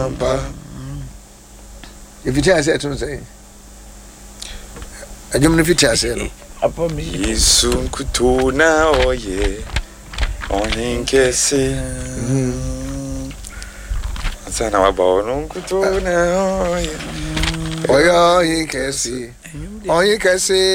If you tell to say, I don't know if you tell say, upon me. Isun kutuna oye. On kesi. Sana wabonu kutuna oye. Oya, he can see.